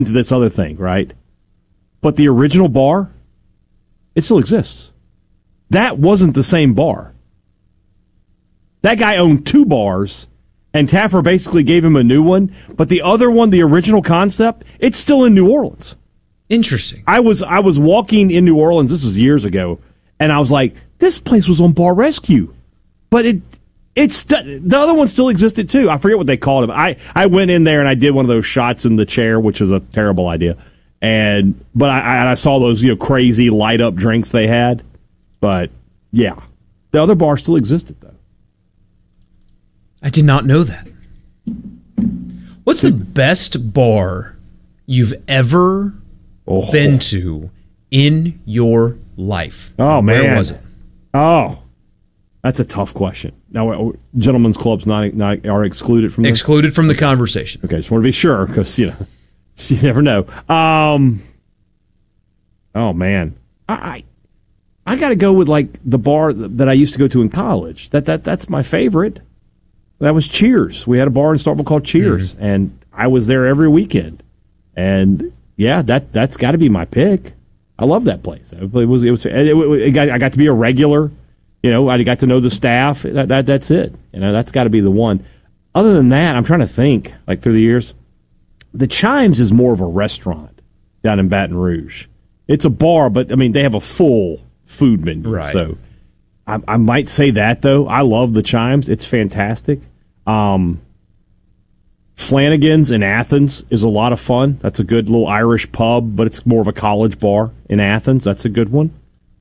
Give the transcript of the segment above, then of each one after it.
into this other thing, right? But the original bar, it still exists. That wasn't the same bar. That guy owned 2 bars, and Taffer basically gave him a new one. But the other one, the original concept, it's still in New Orleans. Interesting. I was walking in New Orleans, this was years ago, and I was like, this place was on Bar Rescue. But the other one still existed too. I forget what they called it. I went in there and I did one of those shots in the chair, which is a terrible idea. But I saw those crazy light up drinks they had. But yeah, the other bar still existed though. I did not know that. What's the best bar you've ever been to in your life? Oh man, where was it? Oh. That's a tough question. Now, gentlemen's clubs are excluded from this? Excluded from the conversation. Okay, just want to be sure, because, you never know. Oh, man. I got to go with, like, the bar that I used to go to in college. That's my favorite. That was Cheers. We had a bar in Starkville called Cheers, and I was there every weekend. And, yeah, that's got to be my pick. I love that place. I got to be a regular. I got to know the staff. That's it. That's got to be the one. Other than that, I'm trying to think, like, through the years. The Chimes is more of a restaurant down in Baton Rouge. It's a bar, but, I mean, they have a full food menu. Right. So I might say that, though. I love the Chimes. It's fantastic. Flanagan's in Athens is a lot of fun. That's a good little Irish pub, but it's more of a college bar in Athens. That's a good one.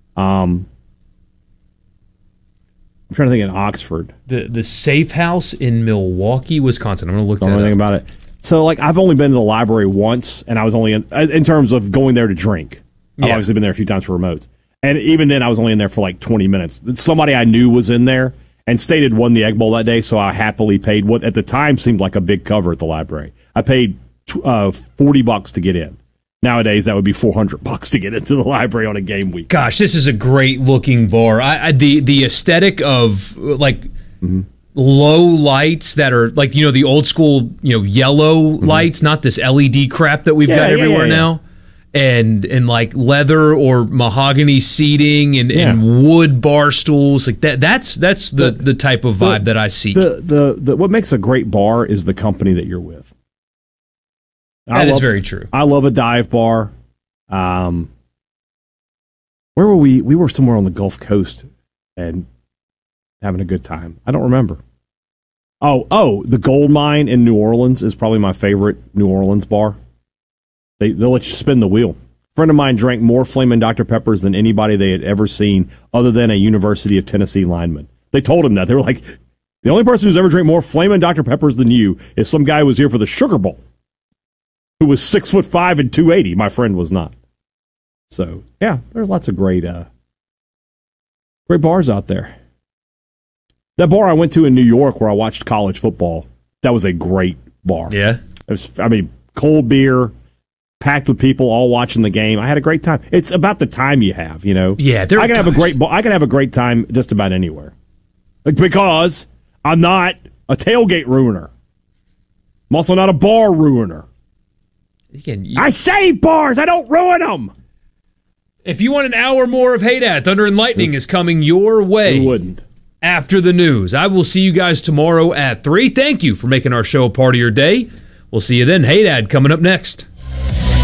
I'm trying to think in Oxford. The Safe House in Milwaukee, Wisconsin. I'm going to look that up. Don't know anything about it. So, like, I've only been to the library once, and I was only in terms of going there to drink. I've obviously been there a few times for remotes. And even then, I was only in there for, like, 20 minutes. Somebody I knew was in there, and State had won the Egg Bowl that day, so I happily paid what at the time seemed like a big cover at the library. I paid $40 to get in. Nowadays, that would be $400 to get into the library on a game week. Gosh, this is a great looking bar. The aesthetic of like low lights that are like the old school yellow lights, not this LED crap that we've got everywhere now, and like leather or mahogany seating and wood bar stools like that. That's the type of vibe that I seek. The what makes a great bar is the company that you're with. That is very true. I love a dive bar. Where were we? We were somewhere on the Gulf Coast and having a good time. I don't remember. Oh, the Gold Mine in New Orleans is probably my favorite New Orleans bar. They'll let you spin the wheel. A friend of mine drank more Flamin' Dr. Peppers than anybody they had ever seen other than a University of Tennessee lineman. They told him that. They were like, the only person who's ever drank more Flamin' Dr. Peppers than you is some guy who was here for the Sugar Bowl, who was 6'5" and 280. My friend was not. So, yeah, there's lots of great bars out there. That bar I went to in New York where I watched college football, that was a great bar. Yeah. It was, cold beer, packed with people all watching the game. I had a great time. It's about the time you have, Yeah, I can have a great time just about anywhere. Because I'm not a tailgate ruiner. I'm also not a bar ruiner. Again, I save bars. I don't ruin them. If you want an hour more of Hey Dad, Thunder and Lightning is coming your way. Who wouldn't? After the news. I will see you guys tomorrow at 3. Thank you for making our show a part of your day. We'll see you then. Hey Dad, coming up next.